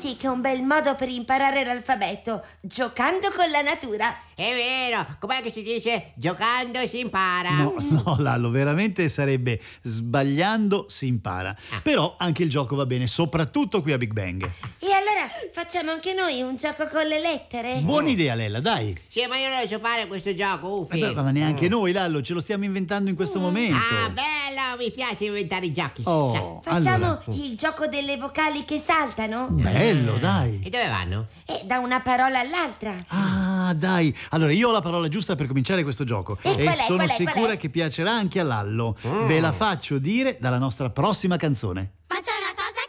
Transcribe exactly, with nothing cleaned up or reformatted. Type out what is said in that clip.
sì che è un bel modo per imparare l'alfabeto, giocando con la natura. È vero, com'è che si dice? Giocando si impara. No, no, Lallo, veramente sarebbe sbagliando si impara. Ah. Però anche il gioco va bene, soprattutto qui a Big Bang. E allora facciamo anche noi un gioco con le lettere? Buona idea, Lella, dai. Sì, ma io non lo so fare questo gioco, Uffi. Eh beh, ma neanche noi, Lallo, ce lo stiamo inventando in questo momento. Ah, bello, mi piace inventare i giochi. Oh, Facciamo allora. il gioco delle vocali che saltano? Bello, dai. E dove vanno? E da una parola all'altra. Ah, dai. Allora, io ho la parola giusta per cominciare questo gioco. E qual è, sono qual è, qual sicura è? che piacerà anche a Lallo. Ve la faccio dire dalla nostra prossima canzone.